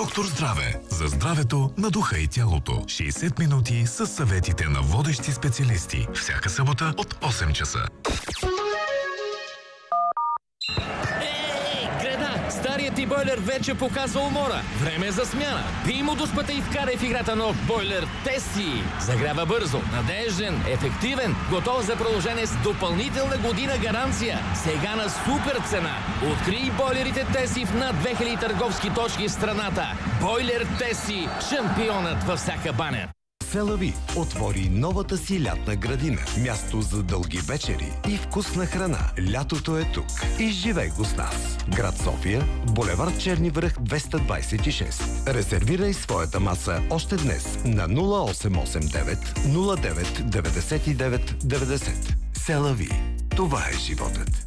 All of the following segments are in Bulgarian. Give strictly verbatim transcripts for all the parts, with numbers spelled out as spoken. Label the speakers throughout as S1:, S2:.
S1: Доктор Здраве. За здравето на духа и тялото. шейсет минути с съветите на водещи специалисти. Всяка събота от осем часа.
S2: Старият ти бойлер вече показва умора. Време е за смяна. Пий му дуспата и вкарай в играта нов бойлер Теси. Загрява бързо, надежден, ефективен, готов за продължение с допълнителна година гаранция. Сега на супер цена. Открий бойлерите Теси в над две хиляди търговски точки в страната. Бойлер Теси. Шампионът във всяка баня.
S3: Селави отвори новата си лятна градина. Място за дълги вечери и вкусна храна. Лятото е тук. Изживей го с нас. Град София, булевард Черни връх двеста двадесет и шест. Резервирай своята маса още днес на нула осем осем девет нула девет деветдесет и девет деветдесет. Селави. Това е животът.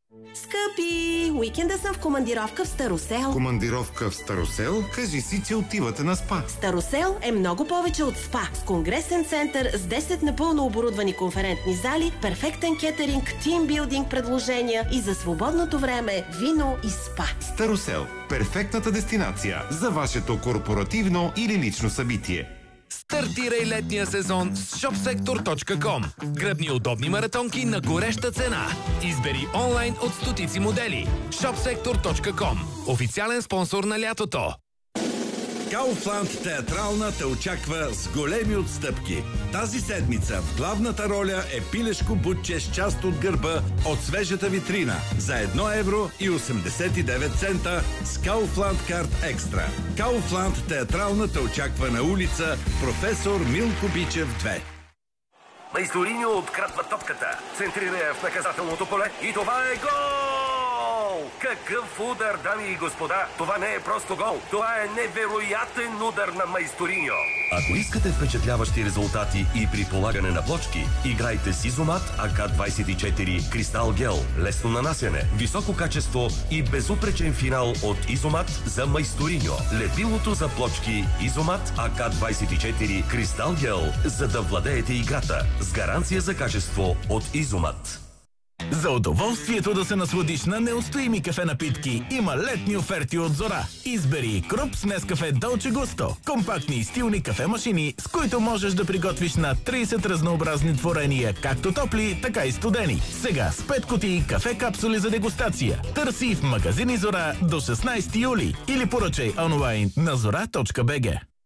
S4: Скъпи, уикенда съм в командировка в Старосел.
S5: Командировка в Старосел? Кажи си, че отивате на спа.
S4: Старосел е много повече от спа. С конгресен център, с десет напълно оборудвани конферентни зали, перфектен кетеринг, тимбилдинг предложения и за свободното време вино и спа.
S5: Старосел – перфектната дестинация за вашето корпоративно или лично събитие.
S6: Стартирай летния сезон с шопсектор точка ком. Гръбни удобни маратонки на гореща цена. Избери онлайн от стотици модели. шопсектор точка ком. Официален спонсор на лятото.
S7: Kaufland театрална те очаква с големи отстъпки. Тази седмица в главната роля е пилешко бутче с част от гърба от свежата витрина за едно евро и осемдесет и девет цента с Kaufland Card Extra. Kaufland театрална те очаква на улица Професор Милко Бичев две.
S8: Майсториньо открадва топката, центрира я в наказателното поле и това е гол! Какъв удар, дами и господа! Това не е просто гол, това е невероятен удар на Майсториньо!
S9: Ако искате впечатляващи резултати и при полагане на плочки, играйте с Изомат А К двадесет и четири Кристал Гел. Лесно нанасяне, високо качество и безупречен финал от Изомат за Майсториньо. Лепилото за плочки Изомат А К двадесет и четири Кристал Гел, за да владеете играта с гаранция за качество от Изомат.
S10: За удоволствието да се насладиш на неустоими кафе напитки има летни оферти от Зора. Избери Круп с Нескафе Долче Густо. Компактни и стилни кафе-машини, с които можеш да приготвиш на тридесет разнообразни творения, както топли, така и студени. Сега с пет кутии кафе капсули за дегустация. Търси в магазини Зора до шестнадесети юли или поръчай онлайн на зора точка бг.